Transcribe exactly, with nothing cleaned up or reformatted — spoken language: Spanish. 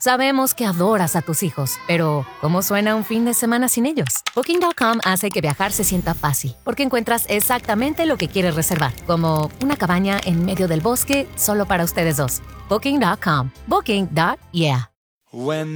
Sabemos que adoras a tus hijos, pero ¿cómo suena un fin de semana sin ellos? Booking punto com hace que viajar se sienta fácil, porque encuentras exactamente lo que quieres reservar, como una cabaña en medio del bosque solo para ustedes dos. Booking punto com. Booking. Yeah. When